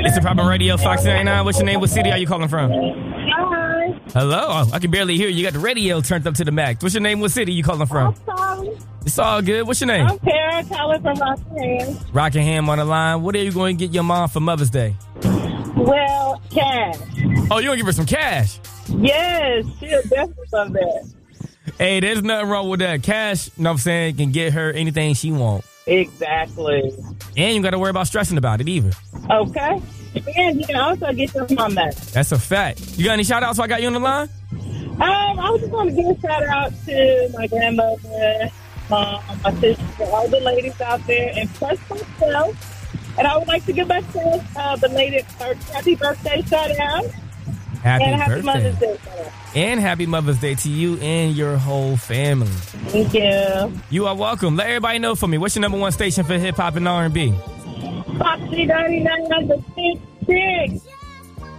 Listen, Problem Radio, Fox 99. What's your name? What city are you calling from? Hi. Hello? Oh, I can barely hear you. You got the radio turned up to the max. What's your name? What city you calling from? I'm sorry. It's all good. What's your name? I'm Kara calling from Rockingham. Rockingham on the line. What are you going to get your mom for Mother's Day? Well, cash. Oh, you going to give her some cash? Yes, she'll definitely love that. Hey, there's nothing wrong with that. Cash, you know what I'm saying, can get her anything she wants. Exactly. And you got to worry about stressing about it either. Okay. And you can also get your mom that. That's a fact. You got any shout outs while I got you on the line? I was just going to give a shout out to my grandmother, my sister, all the ladies out there, and plus myself. And I would like to give myself belated happy birthday shout out. Happy Mother's birthday. Day shout out. And happy Mother's Day to you and your whole family. Thank you. You are welcome. Let everybody know for me. What's your number one station for hip hop and R&B? Foxy 99 number 6.